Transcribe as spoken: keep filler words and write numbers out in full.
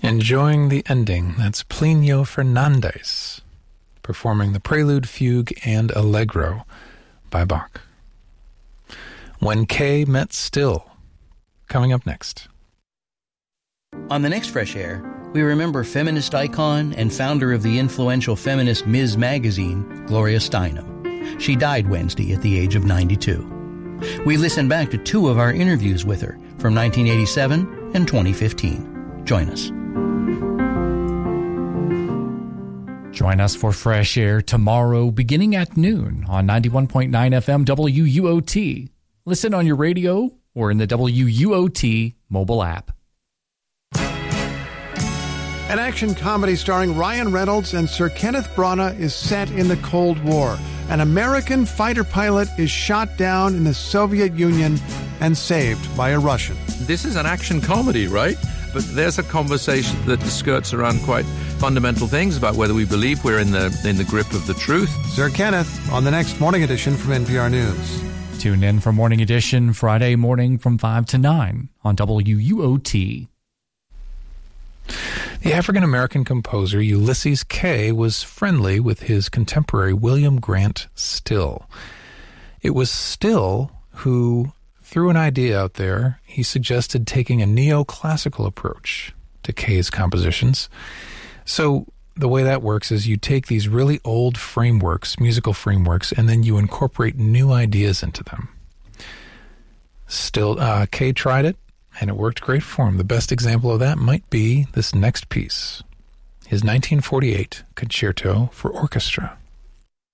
Enjoying the ending, that's Plinio Fernandez performing the Prelude, Fugue, and Allegro by Bach. When Kay Met Still, coming up next. On the next Fresh Air, we remember feminist icon and founder of the influential feminist Miz Magazine, Gloria Steinem. She died Wednesday at the age of ninety-two. We listen back to two of our interviews with her from nineteen eighty-seven and twenty fifteen. Join us. Join us for Fresh Air tomorrow beginning at noon on ninety-one point nine F M W U O T. Listen on your radio or in the W U O T mobile app. An action comedy starring Ryan Reynolds and Sir Kenneth Branagh is set in the Cold War. An American fighter pilot is shot down in the Soviet Union and saved by a Russian. This is an action comedy, right? But there's a conversation that skirts around quite fundamental things about whether we believe we're in the in the grip of the truth. Sir Kenneth on the next Morning Edition from N P R News. Tune in for Morning Edition Friday morning from five to nine on W U O T. The African-American composer Ulysses Kay was friendly with his contemporary William Grant Still. It was Still who threw an idea out there. He suggested taking a neoclassical approach to Kay's compositions. So the way that works is you take these really old frameworks, musical frameworks, and then you incorporate new ideas into them. Still, uh, Kay tried it, and it worked great for him. The best example of that might be this next piece, his nineteen forty-eight Concerto for Orchestra.